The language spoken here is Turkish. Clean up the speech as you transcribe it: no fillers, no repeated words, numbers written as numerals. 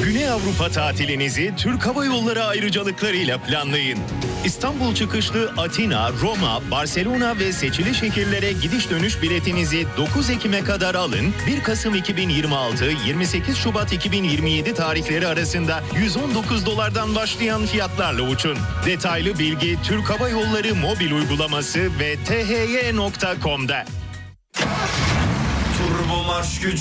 Güney Avrupa tatilinizi Türk Hava Yolları ayrıcalıklarıyla planlayın. İstanbul çıkışlı Atina, Roma, Barcelona ve seçili şehirlere gidiş dönüş biletinizi 9 Ekim'e kadar alın. 1 Kasım 2026, 28 Şubat 2027 tarihleri arasında $119'dan başlayan fiyatlarla uçun. Detaylı bilgi Türk Hava Yolları mobil uygulaması ve thy.com'da. Turbo marş gücü.